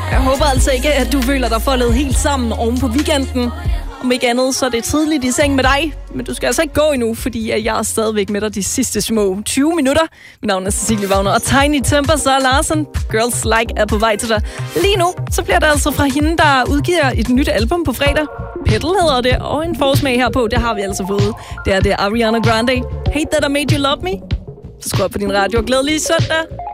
Jeg håber altså ikke, at du føler dig foldet helt sammen oven på weekenden. Om ikke andet, så er det tidligt i seng med dig. Men du skal altså ikke gå endnu, fordi jeg er stadigvæk med dig de sidste små 20 minutter. Mit navn er Cecilie Wagner, og Tiny Temper Sara Larsen. Girls Like er på vej til dig. Lige nu, så bliver det altså fra hende, der udgiver et nyt album på fredag. Petal hedder det, og en forsmag herpå, det har vi altså fået. Det er Ariana Grande. Hate That I Made You Love Me. Så skru op på din radio og glædelig søndag.